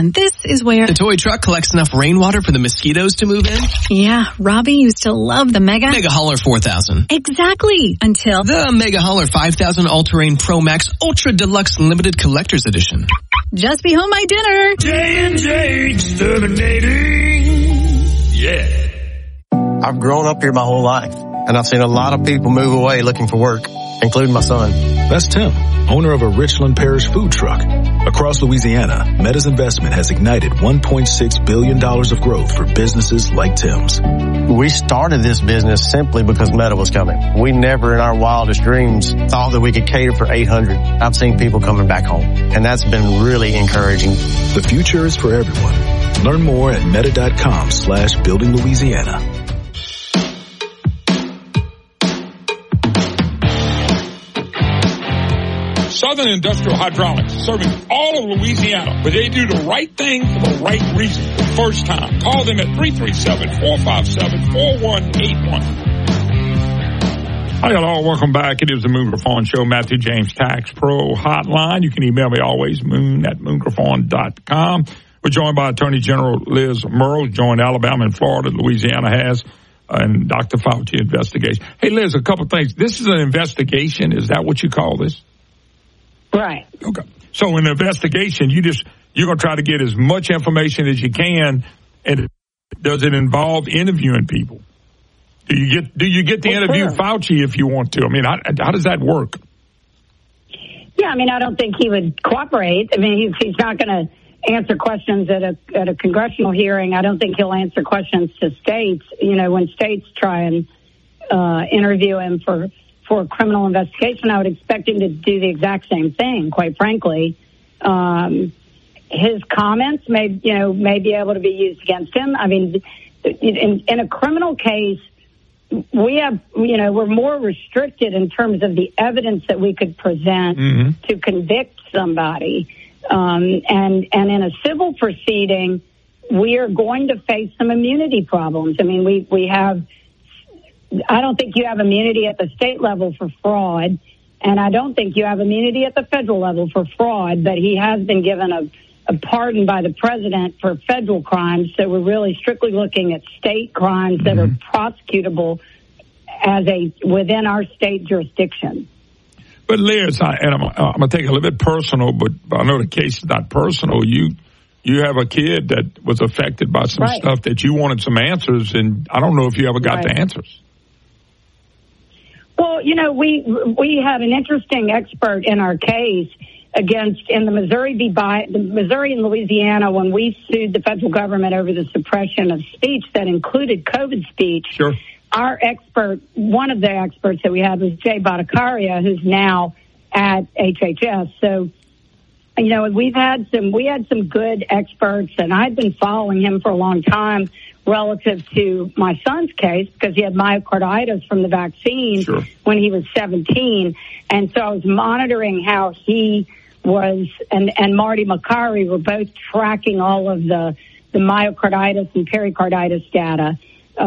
And this is where... The toy truck collects enough rainwater for the mosquitoes to move in? Yeah, Robbie used to love the Mega Hauler 4000. Exactly. Until... The Mega Hauler 5000 All-Terrain Pro Max Ultra Deluxe Limited Collector's Edition. Just be home by dinner. J&J Exterminating. Yeah. I've grown up here my whole life, and I've seen a lot of people move away looking for work, including my son. That's Tim, owner of a Richland Parish food truck. Across Louisiana, Meta's investment has ignited $1.6 billion of growth for businesses like Tim's. We started this business simply because Meta was coming. We never in our wildest dreams thought that we could cater for 800. I've seen people coming back home, and that's been really encouraging. The future is for everyone. Learn more at meta.com/building Louisiana. Southern Industrial Hydraulics, serving all of Louisiana, but they do the right thing for the right reason. The first time. Call them at 337-457-4181. Hi, hello. Welcome back. It is the Moon Griffon Show. Matthew James Tax Pro Hotline. You can email me always, moon@moongriffon.com. We're joined by Attorney General Liz Murrow, joined Alabama and Florida. Louisiana has, and Dr. Fauci investigation. Hey, Liz, a couple of things. This is an investigation. Is that what you call this? Right. Okay. So in an investigation, you're going to try to get as much information as you can. And does it involve interviewing people? Do you get to interview Fauci if you want to? I mean, how does that work? Yeah, I mean, I don't think he would cooperate. I mean, he's not going to answer questions at a congressional hearing. I don't think he'll answer questions to states. You know, when states try and interview him for a criminal investigation, I would expect him to do the exact same thing, quite frankly. His comments may be able to be used against him. I mean, in a criminal case, we're more restricted in terms of the evidence that we could present to convict somebody. And in a civil proceeding, we are going to face some immunity problems. I mean, we have, I don't think you have immunity at the state level for fraud, and I don't think you have immunity at the federal level for fraud, but he has been given a pardon by the president for federal crimes, so we're really strictly looking at state crimes that are prosecutable within our state jurisdiction. But Liz, I'm going to take it a little bit personal, but I know the case is not personal. You have a kid that was affected by some stuff that you wanted some answers, and I don't know if you ever got the answers. Well, we had an interesting expert in our case in the Missouri and Louisiana, when we sued the federal government over the suppression of speech that included COVID speech. Sure. Our expert, one of the experts that we had, was Jay Bhattacharya, who's now at HHS. So, we had some good experts, and I'd been following him for a long time relative to my son's case because he had myocarditis from the vaccine when he was 17. And so I was monitoring how he was, and Marty Makary were both tracking all of the myocarditis and pericarditis data.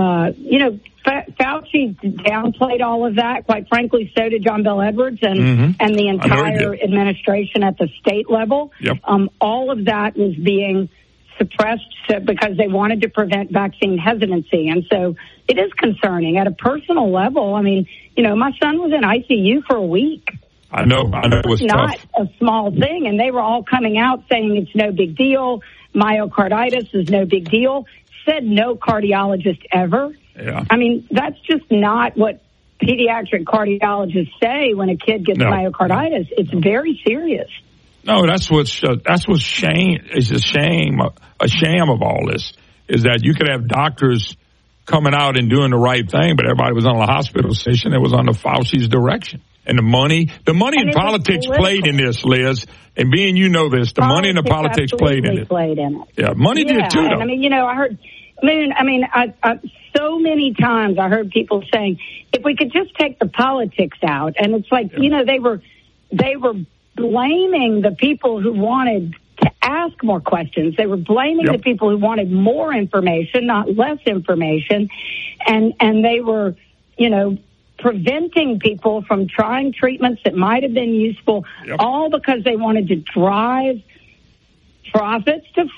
Fauci downplayed all of that. Quite frankly, so did John Bel Edwards and the entire administration at the state level. Yep. All of that was being suppressed because they wanted to prevent vaccine hesitancy. And so it is concerning at a personal level. I mean, my son was in ICU for a week. I know it was not tough. a small thing. And they were all coming out saying it's no big deal. Myocarditis is no big deal. Said no cardiologist ever. Yeah. I mean, that's just not what pediatric cardiologists say when a kid gets myocarditis. It's very serious. No, that's what's shame is a sham of all this is that you could have doctors coming out and doing the right thing, but everybody was on the hospital station. It was under Fauci's direction. And the money and politics played in this, Liz. And being this, the money and the politics played in it. Yeah, money did too, though. And I mean, I heard, I so many times I heard people saying, if we could just take the politics out. And it's like, they were blaming the people who wanted to ask more questions. They were blaming the people who wanted more information, not less information. And they were, preventing people from trying treatments that might have been useful, all because they wanted to drive profits to